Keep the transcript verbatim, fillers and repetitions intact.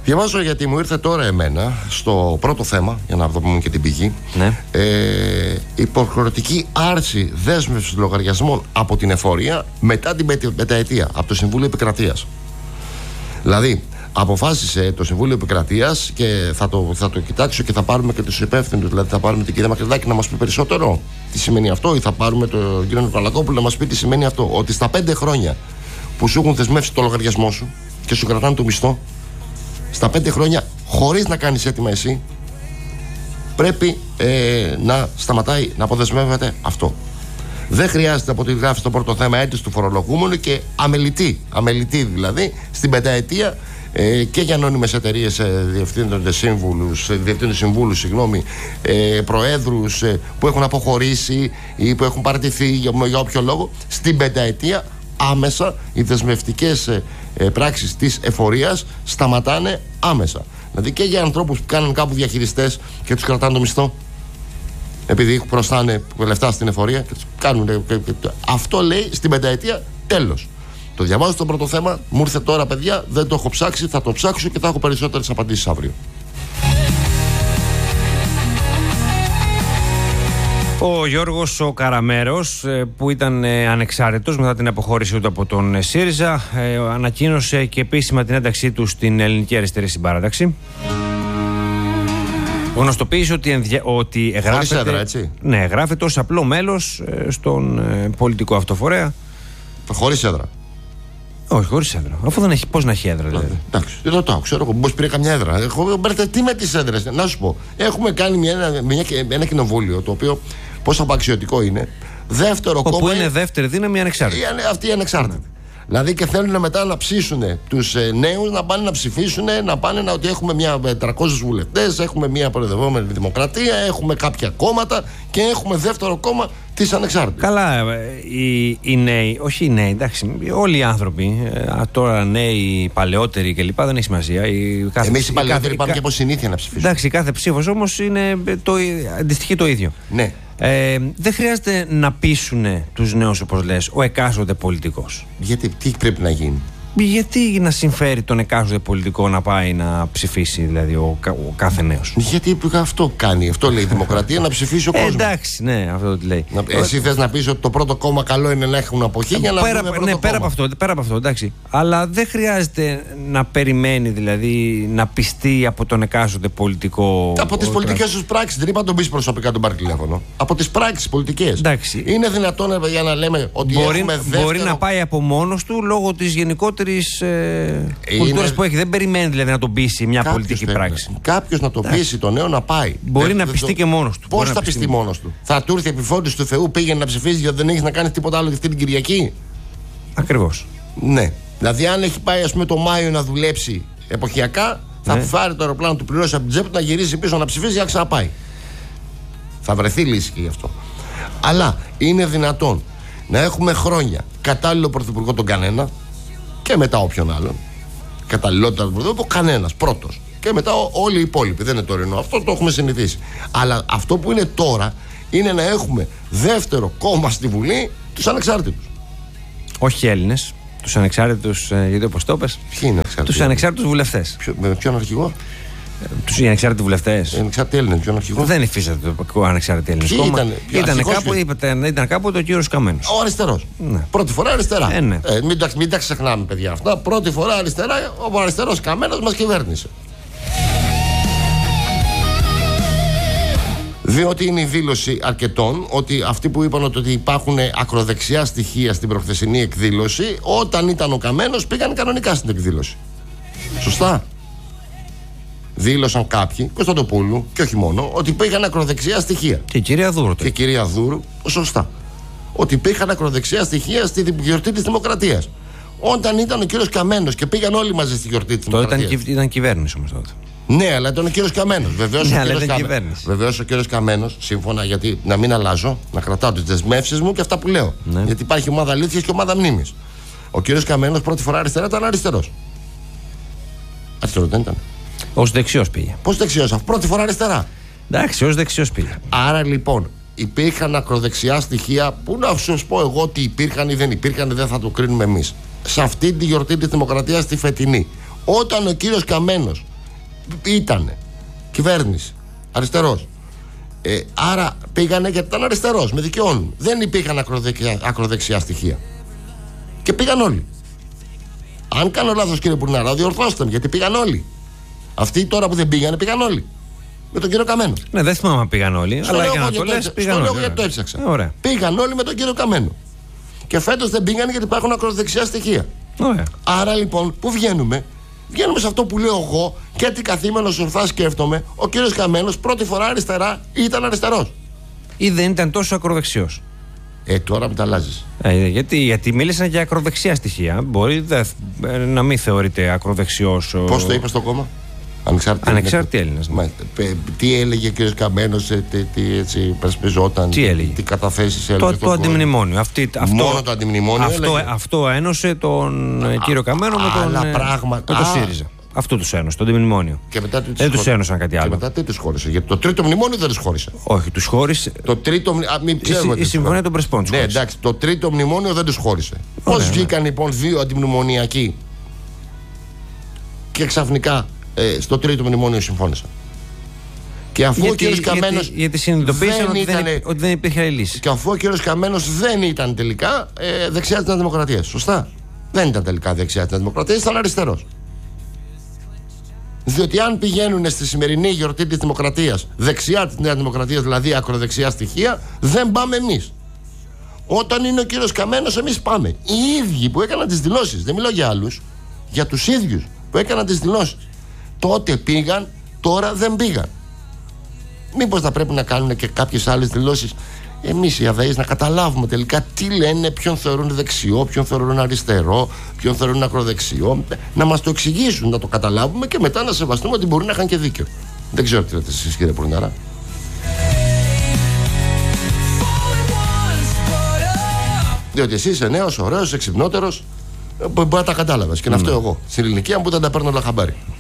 Διαβάζω, γιατί μου ήρθε τώρα εμένα στο πρώτο θέμα, για να δούμε και την πηγή. Ναι. Ε, υποχρεωτική άρση δέσμευσης λογαριασμών από την εφορία μετά την πενταετία από το Συμβούλιο Επικρατείας. Δηλαδή, αποφάσισε το Συμβούλιο Επικρατείας, και θα το, θα το κοιτάξω και θα πάρουμε και τους υπεύθυνους. Δηλαδή, θα πάρουμε την κυρία Μακρυδάκη να μας πει περισσότερο τι σημαίνει αυτό, ή θα πάρουμε τον κύριο Νικολακόπουλο να μας πει τι σημαίνει αυτό. Ότι στα πέντε χρόνια που σου έχουν δεσμεύσει το λογαριασμό σου και σου κρατάνε το μισθό, στα πέντε χρόνια, χωρίς να κάνεις έτοιμα εσύ, πρέπει ε, να σταματάει να αποδεσμεύεται αυτό. Δεν χρειάζεται από τη γράφει στο πρώτο θέμα αίτηση του φορολογούμενου και αμελητή, αμελητή δηλαδή, στην πενταετία ε, και για ανώνυμες εταιρείες, ε, διευθύνοντες σύμβουλους, ε, διευθύνοντες συμβούλους, συγγνώμη, ε, προέδρους ε, που έχουν αποχωρήσει ή που έχουν παραιτηθεί για, για όποιο λόγο, στην πενταετία άμεσα οι δεσμευτικές ε, ε, πράξεις της εφορίας σταματάνε άμεσα. Δηλαδή και για ανθρώπους που κάνουν κάπου διαχειριστές και τους κρατάνε το μισθό, επειδή προστάνε λεφτά στην εφορία και τους κάνουν, ε, ε, ε, αυτό λέει στην πενταετία τέλος. Το διαβάζω στο πρώτο θέμα, μου ήρθε τώρα, παιδιά, δεν το έχω ψάξει, θα το ψάξω και θα έχω περισσότερες απαντήσεις αύριο. Ο Γιώργος ο Καραμέρος, που ήταν ανεξάρτητος μετά την αποχώρησή του από τον ΣΥΡΙΖΑ, ανακοίνωσε και επίσημα την ένταξή του στην Ελληνική Αριστερή Συμπαράταξη. Γνωστοποίησε ότι, ενδια... ότι γράφεται, έδρα, έτσι. Ναι, γράφεται ως απλό μέλος στον πολιτικό αυτοφορέα. Χωρίς έδρα. Όχι, χωρίς έδρα. Αφού δεν έχει, πώς να έχει έδρα, δηλαδή. Εντάξει, δεν το ρωτάω, ξέρω εγώ, πώς πήρε καμιά έδρα. Έχω μπερδευτεί με τις έδρες. Να σου πω, έχουμε κάνει μια, μια, ένα κοινοβούλιο το οποίο, πόσο απαξιωτικό είναι. Δεύτερο Όπου κόμμα. είναι δεύτερη δύναμη ανεξάρτητη. Αυτή η ανεξάρτητη. Δηλαδή και θέλουν μετά να ψήσουν τους ε, νέους να πάνε να ψηφίσουν, να πάνε να, ότι έχουμε μια τριακόσιους βουλευτές, έχουμε μια προεδρευόμενη δημοκρατία, έχουμε κάποια κόμματα και έχουμε δεύτερο κόμμα της ανεξάρτητης. Καλά, οι, οι νέοι, όχι οι νέοι, εντάξει, όλοι οι άνθρωποι, τώρα νέοι, παλαιότεροι κλπ. Δεν έχει σημασία. Εμείς οι παλαιότεροι πάμε και από συνήθεια να ψηφίσουμε. Εντάξει, κάθε ψήφος όμως είναι το, αντιστοιχεί το ίδιο. Ναι. Ε, δεν χρειάζεται να πείσουν τους νέους, όπως λες, ο εκάστοτε πολιτικός. Γιατί, τι πρέπει να γίνει? Γιατί να συμφέρει τον εκάστοτε πολιτικό να πάει να ψηφίσει, δηλαδή, ο, ο κάθε νέος? Γιατί αυτό κάνει, αυτό λέει η δημοκρατία, να ψηφίσει ο κόσμος. Ε, εντάξει, ναι, αυτό τι λέει. Να, εσύ θες να πεις ότι το πρώτο κόμμα καλό είναι να έχουν αποχή για να πέρα, βρούμε ναι, πέρα από αυτό, πέρα από αυτό, εντάξει. Αλλά δεν χρειάζεται να περιμένει, δηλαδή, να πιστεί από τον εκάστοτε πολιτικό. Από τις πολιτικές τους πράξεις. Δεν είπα να τον πεις προσωπικά, τον πάρει τηλέφωνο. Από τις πράξεις πολιτικές. Εντάξει. Είναι δυνατόν για να λέμε ότι μπορεί, έχουμε δεύτερο... μπορεί να πάει από μόνος του λόγω της γενικότερης ε, κουλτούρας που έχει. Δεν περιμένει, δηλαδή, να τον πείσει μια Κάποιος πολιτική πρέπει. πράξη. Κάποιος να τον πείσει τον νέο να πάει. Μπορεί δεν, να δεν πιστεί το... και μόνος του. Πώς θα πιστεί μόνος του? Θα του έρθει επιφώτιση του Θεού, πήγαινε να ψηφίσει γιατί δεν έχει να κάνει τίποτα άλλο αυτή την Κυριακή. Ακριβώς. Ναι. Δηλαδή, αν έχει πάει, ας πούμε, το Μάιο να δουλέψει εποχιακά, θα ναι. φάρει το αεροπλάνο του, πληρώσει από την τσέπη, να γυρίσει πίσω να ψηφίσει για να ξαναπάει. Θα βρεθεί λύση και γι' αυτό. Αλλά είναι δυνατόν να έχουμε χρόνια κατάλληλο πρωθυπουργό τον κανένα και μετά όποιον άλλον. Καταλληλότητα πρωθυπουργό κανένας πρώτος. Και μετά όλοι οι υπόλοιποι. Δεν είναι τωρινό. Αυτό το έχουμε συνηθίσει. Αλλά αυτό που είναι τώρα είναι να έχουμε δεύτερο κόμμα στη Βουλή, τους ανεξάρτητους. Όχι Έλληνες. Τους ανεξάρτητους, γιατί όπως το πες. Ποιοι είναι ανεξάρτητοι? Τους ανεξάρτητους βουλευτές. Ποιο, με ποιον αρχηγό? Τους ανεξάρτητοι βουλευτές. Ανεξάρτητοι Έλληνες, ποιον αρχηγό? Δεν υφίσταται το ανεξάρτητο Έλληνες κόμμα. Ήταν, ήταν, κάπου, ήταν, ήταν κάπου το κύριος Καμένος. Ο αριστερός. Ναι. Πρώτη φορά αριστερά. Ε, ναι. ε, μην, τα, μην τα ξεχνάμε, παιδιά αυτά. Πρώτη φορά αριστερά, ο αριστερός Καμένος μας κυβέρνησε. Διότι είναι η δήλωση αρκετών ότι αυτοί που είπαν ότι υπάρχουν ακροδεξιά στοιχεία στην προχθεσινή εκδήλωση, όταν ήταν ο Καμένος πήγαν κανονικά στην εκδήλωση. Σωστά. Δήλωσαν κάποιοι, Κωνσταντοπούλου και όχι μόνο, ότι πήγαν ακροδεξιά στοιχεία. Και η κυρία Δούρου. Και η κυρία Δούρου, σωστά. Ότι πήγαν ακροδεξιά στοιχεία στη γιορτή της Δημοκρατίας. Όταν ήταν ο κύριος Καμένος και πήγαν όλοι μαζί στη γιορτή της Δημοκρατίας. Τότε ήταν, ήταν κυβέρνηση όμως τότε. Ναι, αλλά ήταν ο κύριος Καμένος. Βεβαίως, ναι, ο, κύριος Καμε... Βεβαίως ο κύριος Καμένος, σύμφωνα, γιατί να μην αλλάζω, να κρατάω τις δεσμεύσεις μου και αυτά που λέω. Ναι. Γιατί υπάρχει ομάδα αλήθειας και ομάδα μνήμης. Ο κύριος Καμένος πρώτη φορά αριστερά ήταν αριστερός. Αριστερό δεν ήταν. Ως δεξιός πήγε. Πώς δεξιός, αφού πρώτη φορά αριστερά. Εντάξει, ως δεξιός πήγε. Άρα λοιπόν, υπήρχαν ακροδεξιά στοιχεία που να σου πω εγώ ότι υπήρχαν ή δεν υπήρχαν, δεν θα το κρίνουμε εμείς. Σε αυτή τη γιορτή της Δημοκρατίας, τη φετινή, όταν ο κύριος Καμένος Ήτανε κυβέρνηση, αριστερός. Ε, άρα πήγανε γιατί ήταν αριστερός, με δικαιώνουν. Δεν υπήρχαν ακροδεξιά, ακροδεξιά στοιχεία. Και πήγαν όλοι. Αν κάνω λάθος, κύριε Πουρνάρα, διορθώστε με, γιατί πήγαν όλοι. Αυτοί τώρα που δεν πήγανε, πήγαν όλοι. Με τον κύριο Καμένο. Ναι, δεν θυμάμαι αν πήγαν όλοι. Στο αλλά λέω για να το λες, πήγαν όλοι. Γιατί το έψαξα. Ωραία. Πήγαν όλοι με τον κύριο Καμένο. Και φέτος δεν πήγαν γιατί υπάρχουν ακροδεξιά στοιχεία. Ωραία. Άρα λοιπόν, πού βγαίνουμε? Βγαίνουμε σε αυτό που λέω εγώ και έτσι καθήμενος ορθά σκέφτομαι. Ο κύριος Καμένος πρώτη φορά αριστερά ήταν αριστερός. Ή δεν ήταν τόσο ακροδεξιός. Ε, τώρα με τα αλλάζεις. Ε, γιατί, γιατί μίλησαν για ακροδεξιά στοιχεία. Μπορεί δε, να μην θεωρείται ακροδεξιός. Ο... Πώς το είπε στο κόμμα? Ανεξάρτητοι, Ανεξάρτητοι Έλληνες. Ναι. Τι έλεγε ο κ. Καμένος, τι, τι έτσι υπερασπιζόταν, τι, τι, τι καταθέσεις έλεγε? Το, το αντιμνημόνιο. Αυτή, αυτό, Μόνο το αντιμνημόνιο αυτό, έλεγε. Αυτό ένωσε τον α, κύριο Καμένο με τον, άλλα πράγματα. με τον ΣΥΡΙΖΑ. Αυτό τους ένωσε, το αντιμνημόνιο. Δεν τους ένωσαν κάτι άλλο. Και μετά τι τους χώρισε? Γιατί το τρίτο μνημόνιο δεν τους χώρισε. Όχι, τους χώρισε. Το τρίτο μνημόνιο. Η, η συμφωνία των Πρεσπών τους ναι, χώρισε. εντάξει, το τρίτο μνημόνιο δεν τους χώρισε. Πώς βγήκαν λοιπόν δύο αντιμνημονιακοί και ξαφνικά ε, στο τρίτο μνημόνιο συμφώνησαν? Και αφού γιατί, ο κύριος Καμένος. Γιατί, γιατί συνειδητοποίησαν ότι, ήταν, δεν, ότι δεν υπήρχε άλλη λύση. Και αφού ο κύριος Καμένος δεν ήταν τελικά ε, δεξιά της Νέας Δημοκρατίας. Σωστά. Δεν ήταν τελικά δεξιά της Νέας Δημοκρατίας, ήταν αριστερός. Διότι αν πηγαίνουν στη σημερινή γιορτή της Δημοκρατίας δεξιά της Νέας Δημοκρατίας, δηλαδή ακροδεξιά στοιχεία, δεν πάμε εμείς. Όταν είναι ο κύριος Καμένος, εμείς πάμε. Οι ίδιοι που έκαναν τις δηλώσεις, δεν μιλάω για άλλους, για τους ίδιους που έκαναν τις δηλώσεις, τότε πήγαν, τώρα δεν πήγαν. Μήπως θα πρέπει να κάνουν και κάποιες άλλες δηλώσεις εμείς οι αδαείς, να καταλάβουμε τελικά τι λένε, ποιον θεωρούν δεξιό, ποιον θεωρούν αριστερό, ποιον θεωρούν ακροδεξιό, να μας το εξηγήσουν, να το καταλάβουμε και μετά να σεβαστούμε ότι μπορεί να είχαν και δίκιο. Δεν ξέρω τι λέτε εσείς, κύριε Πουρνάρα. Διότι εσύ είσαι νέος, ωραίος, εξυπνότερος, μπορεί να τα κατάλαβες. Και να φταίω εγώ στην ηλικία μου που δεν τα παίρνω όλα χαμπάρι.